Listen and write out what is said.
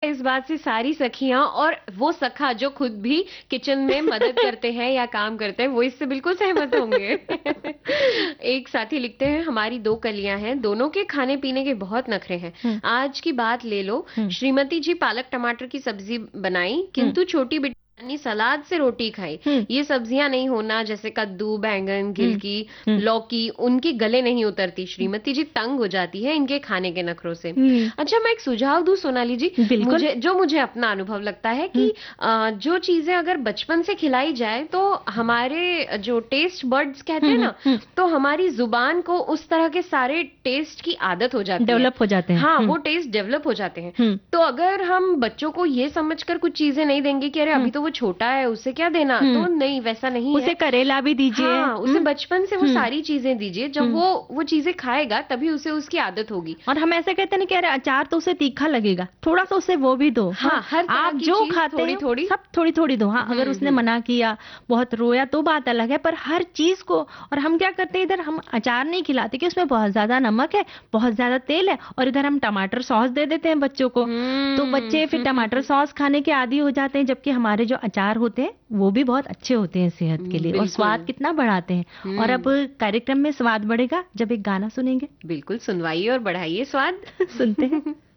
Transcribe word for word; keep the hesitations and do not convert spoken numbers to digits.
इस बात से सारी सखियां और वो सखा जो खुद भी किचन में मदद करते हैं या काम करते हैं, वो इससे बिल्कुल सहमत होंगे। एक साथी लिखते हैं, हमारी दो कलियां हैं, दोनों के खाने पीने के बहुत नखरे हैं। आज की बात ले लो, श्रीमती जी पालक टमाटर की सब्जी बनाई, किंतु छोटी बेटी ने सलाद से रोटी खाई। ये सब्जियां नहीं होना, जैसे कद्दू, बैंगन, गिलकी, लौकी, उनकी गले नहीं उतरती। श्रीमती जी तंग हो जाती है इनके खाने के नखरों से। अच्छा, मैं एक सुझाव दूं सोनाली जी, मुझे जो मुझे अपना अनुभव लगता है कि जो चीजें अगर बचपन से खिलाई जाए तो हमारे जो टेस्ट बर्ड्स कहते हैं ना, तो हमारी जुबान को उस तरह के सारे टेस्ट की आदत हो जाती है, डेवलप हो जाते हैं। हाँ, वो टेस्ट डेवलप हो जाते हैं। तो अगर हम बच्चों को ये समझकर कुछ चीजें नहीं देंगे कि अरे अभी तो वो छोटा है, उसे क्या देना, तो नहीं, वैसा नहीं उसे है। करेला भी दीजिए, हाँ, उसे बचपन से वो सारी चीजें दीजिए, जब वो वो चीजें खाएगा तभी उसे उसकी आदत होगी। और हम ऐसे कहते हैं कि अरे अचार तो उसे तीखा लगेगा, थोड़ा सा उसे वो भी दो। हाँ, हर आप जो खाते थोड़ी थोड़ी सब थोड़ी थोड़ी दो। हाँ, अगर उसने मना किया, बहुत रोया तो बात अलग है, पर हर चीज को। और हम क्या करते हैं, इधर हम अचार नहीं खिलाते कि उसमें बहुत ज्यादा नमक है, बहुत ज्यादा तेल है, और इधर हम टमाटर सॉस दे देते हैं बच्चों को। तो बच्चे फिर टमाटर सॉस खाने के आदी हो जाते हैं, जबकि हमारे जो अचार होते हैं वो भी बहुत अच्छे होते हैं सेहत के लिए, और स्वाद कितना बढ़ाते हैं। और अब कार्यक्रम में स्वाद बढ़ेगा जब एक गाना सुनेंगे। बिल्कुल, सुनवाइए और बढ़ाइए स्वाद। सुनते हैं।